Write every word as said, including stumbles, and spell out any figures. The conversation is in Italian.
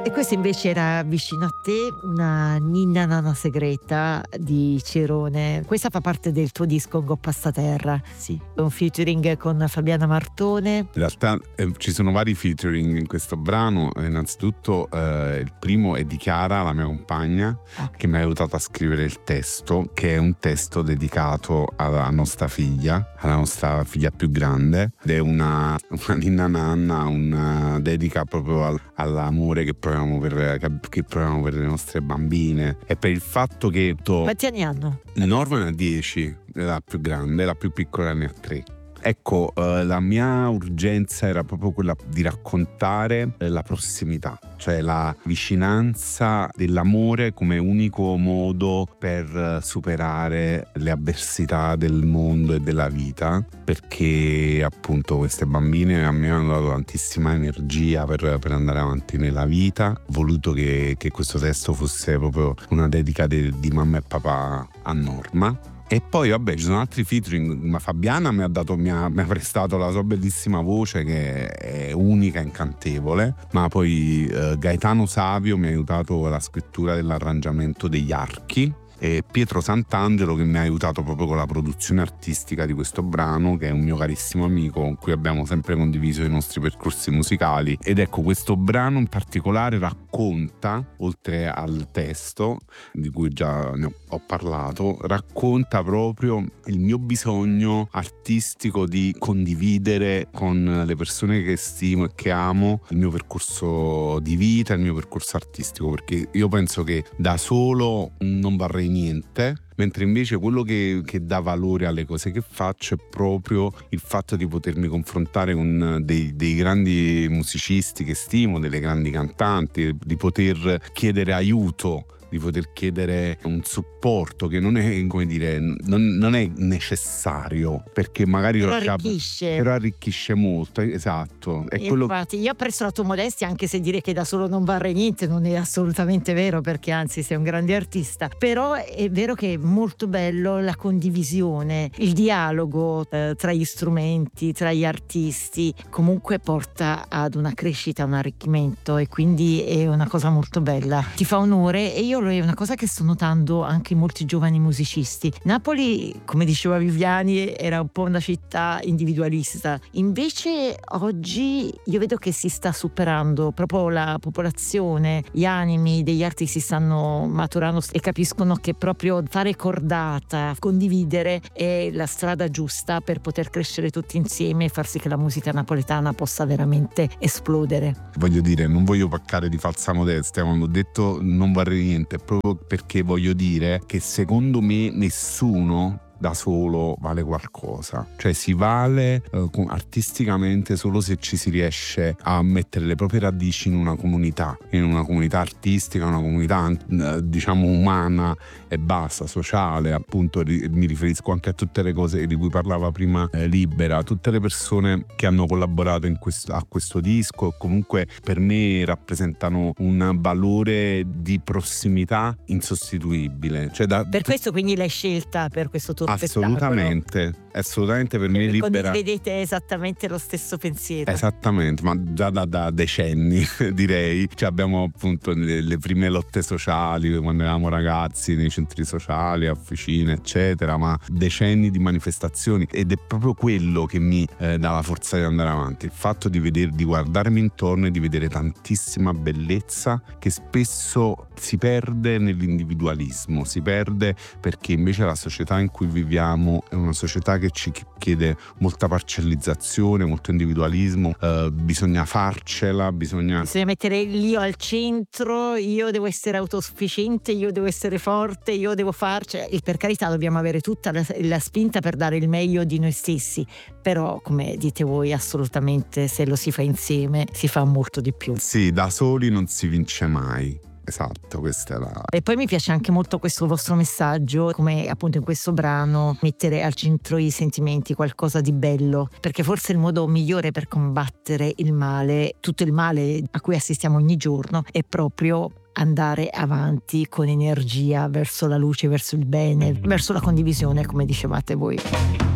E questa invece era Vicino a te, una ninna nana segreta di Cirone. Questa fa parte del tuo disco Goppa sta terra. Sì. Un featuring con Fabiana Martone. In realtà eh, ci sono vari featuring in questo brano. Innanzitutto eh, il primo è di Chiara, la mia compagna, Okay. che mi ha aiutato a scrivere il testo, che è un testo dedicato alla nostra figlia, alla nostra figlia più grande, ed è una, una ninna nanna, una dedica proprio al, all'amore che proviamo per, che proviamo per le nostre bambine e per il fatto che to, Quanti anni hanno? Norma ne ha dieci, la più grande, la più piccola ne ha tre. Ecco, eh, la mia urgenza era proprio quella di raccontare eh, la prossimità, cioè la vicinanza dell'amore come unico modo per eh, superare le avversità del mondo e della vita, perché appunto queste bambine a me hanno dato tantissima energia per, per andare avanti nella vita. Ho voluto che, che questo testo fosse proprio una dedica de, di mamma e papà a Norma. E poi vabbè ci sono altri featuring, ma Fabiana mi ha, dato, mi, ha, mi ha prestato la sua bellissima voce che è unica, incantevole, ma poi eh, Gaetano Savio mi ha aiutato alla scrittura dell'arrangiamento degli archi, e Pietro Sant'Angelo che mi ha aiutato proprio con la produzione artistica di questo brano, che è un mio carissimo amico con cui abbiamo sempre condiviso i nostri percorsi musicali. Ed ecco, questo brano in particolare racconta, oltre al testo di cui già ne ho, ho parlato, racconta proprio il mio bisogno artistico di condividere con le persone che stimo e che amo il mio percorso di vita, il mio percorso artistico, perché io penso che da solo non varrei niente, mentre invece quello che, che dà valore alle cose che faccio è proprio il fatto di potermi confrontare con dei, dei grandi musicisti che stimo, delle grandi cantanti, di poter chiedere aiuto, di poter chiedere un supporto che non è, come dire, non, non è necessario, perché magari Però lo- arricchisce. però arricchisce molto, esatto. È quello. Infatti io apprezzo la tua modestia, anche se dire che da solo non vale niente non è assolutamente vero, perché anzi sei un grande artista. Però è vero che è molto bello la condivisione, il dialogo eh, tra gli strumenti, tra gli artisti, comunque porta ad una crescita, un arricchimento, e quindi è una cosa molto bella, ti fa onore. E io è una cosa che sto notando anche in molti giovani musicisti. Napoli, come diceva Viviani, era un po' una città individualista, invece oggi io vedo che si sta superando proprio la popolazione, gli animi degli artisti stanno maturando e capiscono che proprio fare cordata, condividere è la strada giusta per poter crescere tutti insieme e far sì che la musica napoletana possa veramente esplodere. Voglio dire, non voglio paccare di falsa modestia quando ho detto non varrei niente, proprio perché voglio dire che secondo me nessuno da solo vale qualcosa, cioè si vale eh, artisticamente solo se ci si riesce a mettere le proprie radici in una comunità, in una comunità artistica, una comunità eh, diciamo umana e basta, sociale, appunto ri- mi riferisco anche a tutte le cose di cui parlava prima eh, Libera, tutte le persone che hanno collaborato in questo, a questo disco, comunque per me rappresentano un valore di prossimità insostituibile, cioè da, Per questo quindi l'hai scelta per questo tuo assolutamente, assolutamente per me Libera. Condividete esattamente lo stesso pensiero. Esattamente, ma già da, da decenni direi, cioè abbiamo appunto le, le prime lotte sociali quando eravamo ragazzi nei centri sociali, officine eccetera, ma decenni di manifestazioni, ed è proprio quello che mi eh, dà la forza di andare avanti, il fatto di vedere, di guardarmi intorno e di vedere tantissima bellezza che spesso si perde nell'individualismo, si perde perché invece la società in cui viviamo è una società che ci chiede molta parcellizzazione, molto individualismo, eh, bisogna farcela, bisogna... bisogna mettere l'io al centro, io devo essere autosufficiente, io devo essere forte, io devo farci, e per carità dobbiamo avere tutta la, la spinta per dare il meglio di noi stessi, però come dite voi assolutamente se lo si fa insieme si fa molto di più. Sì, da soli non si vince mai. Esatto, questa è la... E poi mi piace anche molto questo vostro messaggio, come appunto in questo brano mettere al centro i sentimenti, qualcosa di bello, perché forse il modo migliore per combattere il male, tutto il male a cui assistiamo ogni giorno, è proprio andare avanti con energia verso la luce, verso il bene, verso la condivisione, come dicevate voi.